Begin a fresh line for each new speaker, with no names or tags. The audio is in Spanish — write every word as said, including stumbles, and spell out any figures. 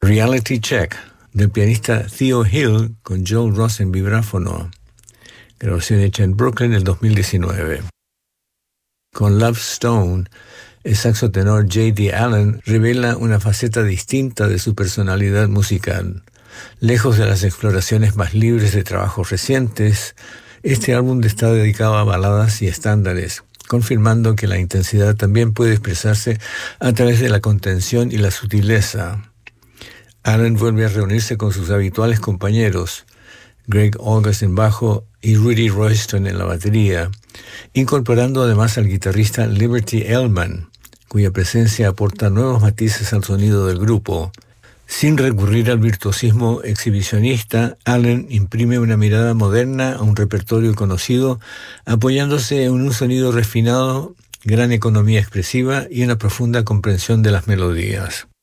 Reality Check, del pianista Theo Hill con Joel Ross en vibráfono, grabación hecha en Brooklyn en el dos mil diecinueve. Con Love Stone, el saxotenor J D Allen revela una faceta distinta de su personalidad musical. Lejos de las exploraciones más libres de trabajos recientes, este álbum está dedicado a baladas y estándares, confirmando que la intensidad también puede expresarse a través de la contención y la sutileza. Allen vuelve a reunirse con sus habituales compañeros, Greg August en bajo y Rudy Royston en la batería, incorporando además al guitarrista Liberty Ellman, cuya presencia aporta nuevos matices al sonido del grupo. Sin recurrir al virtuosismo exhibicionista, Allen imprime una mirada moderna a un repertorio conocido, apoyándose en un sonido refinado, gran economía expresiva y una profunda comprensión de las melodías.